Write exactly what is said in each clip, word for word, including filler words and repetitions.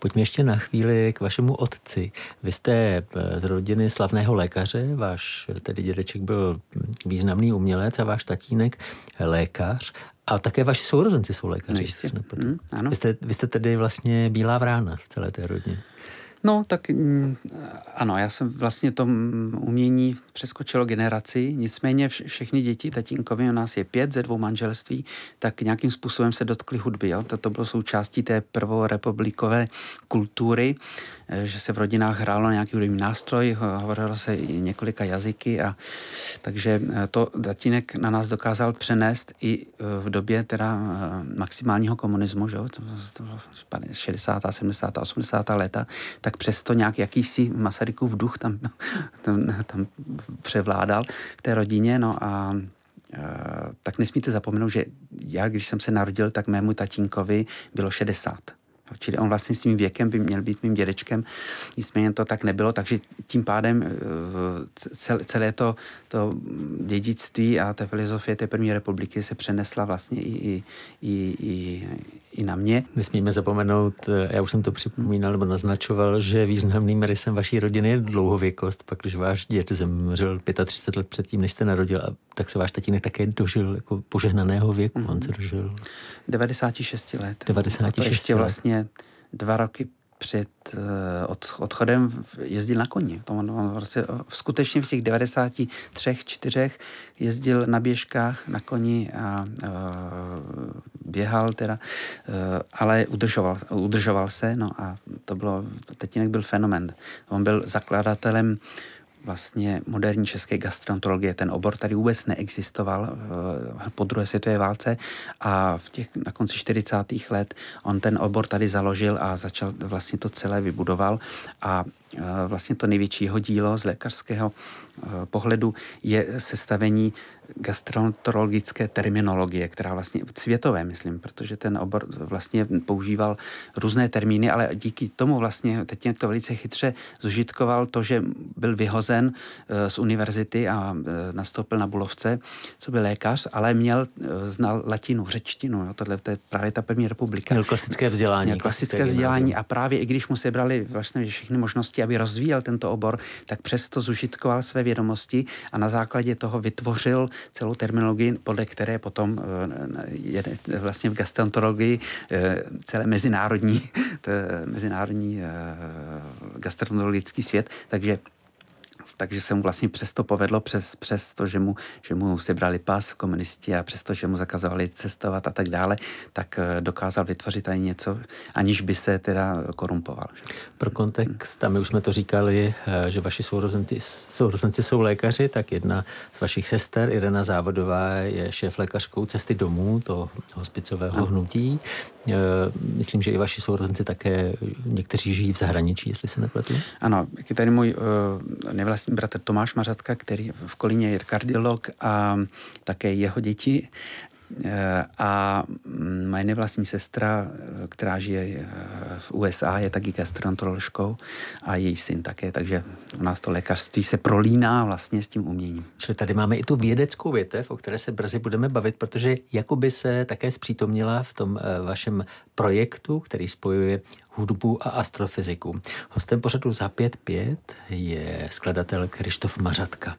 pojďme ještě na chvíli k vašemu otci. Vy jste z rodiny slavného lékaře, váš tedy dědeček byl významný umělec a váš tatínek lékař. A také vaši sourozenci jsou lékaři. Jistě. Mm, ano. Vy jste, vy jste tedy vlastně bílá vrána v celé té rodině. No, tak ano, já jsem vlastně to umění přeskočilo generaci, nicméně vš- všechny děti tatínkovi, u nás je pět ze dvou manželství, tak nějakým způsobem se dotkly hudby. Jo? To, to bylo součástí té prvorepublikové kultury, že se v rodinách hrálo nějaký hudební nástroj, hovořilo se i několika jazyky, a takže to tatínek na nás dokázal přenést i v době teda maximálního komunismu, že? šedesátá, sedmdesátá, osmdesátá léta, tak přesto nějak jakýsi Masarykův duch tam, tam, tam převládal v té rodině, no a e, tak nesmíte zapomenout, že já, když jsem se narodil, tak mému tatínkovi bylo šedesát. Čili on vlastně s tím věkem by měl být mým dědečkem, nicméně to tak nebylo, takže tím pádem celé to, to dědictví a ta filozofie té první republiky se přenesla vlastně i, i, i, i na mě. Nesmíme zapomenout, já už jsem to připomínal nebo naznačoval, že významným rysem vaší rodiny je dlouhověkost, pak když váš děd zemřel třicet pět let předtím, než jste narodil, a tak se váš tatínek také dožil jako požehnaného věku, mm-hmm. On se dožil devadesát šest let. devadesát šest a to ještě let. Vlastně dva roky před uh, od, odchodem jezdil na koni. To on, on vlastně, skutečně v těch devadesáti třech, čtyřech jezdil na běžkách, na koni a uh, běhal teda, uh, ale udržoval, udržoval se, no a to bylo, tatínek byl fenomen. On byl zakladatelem vlastně moderní české gastroenterologie. Ten obor tady vůbec neexistoval po druhé světové válce a v těch, na konci čtyřicátých let on ten obor tady založil a začal vlastně to celé vybudoval a vlastně to největší jeho dílo z lékařského pohledu je sestavení gastroenterologické terminologie, která vlastně světové, myslím, protože ten obor vlastně používal různé termíny, ale díky tomu vlastně teď to velice chytře zužitkoval to, že byl vyhozen z univerzity a nastoupil na Bulovce, co byl lékař, ale měl, znal latinu, řečtinu, jo, tohle to je právě ta první republika. Měl klasické vzdělání. Měl klasické vzdělání a právě i když mu sebrali vlastně všechny možnosti, aby rozvíjel tento obor, tak přesto zužitkoval své vědomosti a na základě toho vytvořil celou terminologii, podle které potom je vlastně v gastroenterologii celé mezinárodní, mezinárodní gastroenterologický svět, takže takže se mu vlastně přesto povedlo, přes, přes to, že mu, že mu sebrali pas komunisti a přesto, že mu zakazovali cestovat a tak dále, tak dokázal vytvořit ani něco, aniž by se teda korumpoval. Pro kontext, a my už jsme to říkali, že vaši sourozenci, sourozenci jsou lékaři, tak jedna z vašich sester, Irena Závodová, je šéf lékařkou Cesty domů, to hospicového hnutí. Myslím, že i vaši sourozenci také, někteří žijí v zahraničí, jestli se nepletu. Ano, je tady můj uh, nevlastní bratr Tomáš Mařatka, který v Kolíně je kardiolog a také jeho děti. A moje nevlastní sestra, která žije v U S A, je taky gastroenteroložkou a její syn také, takže u nás to lékařství se prolíná vlastně s tím uměním. Čili tady máme i tu vědeckou větev, o které se brzy budeme bavit, protože jakoby se také zpřítomnila v tom vašem projektu, který spojuje hudbu a astrofyziku. Hostem pořadu Za pět pět je skladatel Kryštof Mařatka.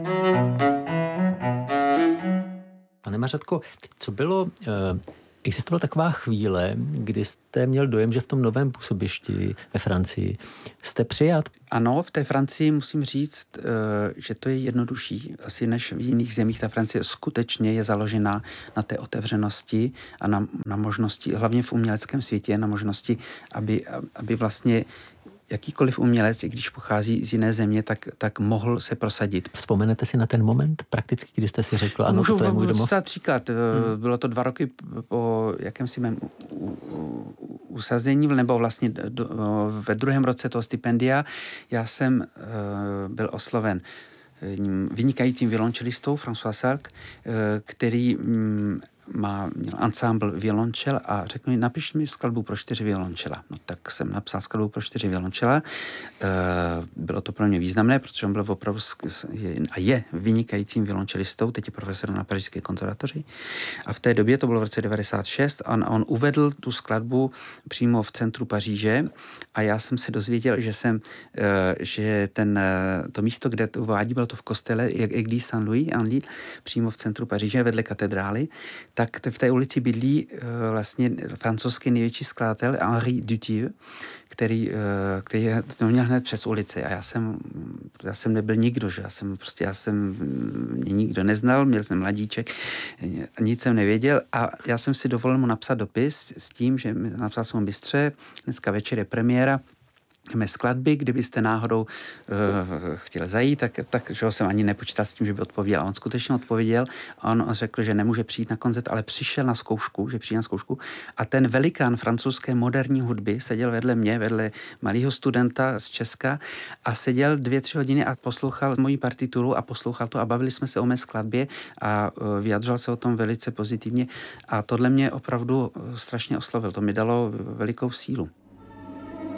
Pane Mařatko, co bylo, existovala taková chvíle, kdy jste měl dojem, že v tom novém působišti ve Francii jste přijat? Ano, v té Francii musím říct, že to je jednodušší asi než v jiných zemích. Ta Francie skutečně je založena na té otevřenosti a na, na možnosti, hlavně v uměleckém světě, na možnosti, aby, aby vlastně jakýkoliv umělec, i když pochází z jiné země, tak, tak mohl se prosadit. Vzpomenete si na ten moment prakticky, kdy jste si řekl, ano, Můžu to je můj domov? Můžu příklad. Hmm. Bylo to dva roky po jakémsi mém usazení, nebo vlastně do, ve druhém roce toho stipendia. Já jsem uh, byl osloven vynikajícím violončelistou François Salk, který má, měl ansámbl violončel a řekl mi, napiš mi skladbu pro čtyři violončela. No tak jsem napsal skladbu pro čtyři violončela. E, bylo to pro mě významné, protože on byl opravdu a je vynikajícím violončelistou, teď je profesorem na Pařížské konzervatoři. A v té době, to bylo v roce devadesát šest, on, on uvedl tu skladbu přímo v centru Paříže a já jsem se dozvěděl, že jsem, e, že ten, to místo, kde to uvádí, bylo to v kostele Église Saint-Louis, přímo v centru Paříže, vedle katedrály, tak v té ulici bydlí uh, vlastně francouzský největší skladatel Henri Dutilleux, který, uh, který to měl hned přes ulici a já jsem, já jsem nebyl nikdo, že já jsem prostě, já jsem mě nikdo neznal, měl jsem mladíček, nic jsem nevěděl a já jsem si dovolil mu napsat dopis s tím, že napsal jsem mu bystře, dneska večer je premiéra, mé skladby, kdybyste náhodou uh, chtěli zajít, tak, tak že jsem ani nepočítal s tím, že by odpověděl. A on skutečně odpověděl a on řekl, že nemůže přijít na koncert, ale přišel na zkoušku, že přijde na zkoušku a ten velikán francouzské moderní hudby seděl vedle mě, vedle malého studenta z Česka a seděl dvě, tři hodiny a poslouchal moji partituru a poslouchal to a bavili jsme se o mé skladbě a uh, vyjadřoval se o tom velice pozitivně a tohle mě opravdu strašně oslovil. To mi dalo velikou sílu.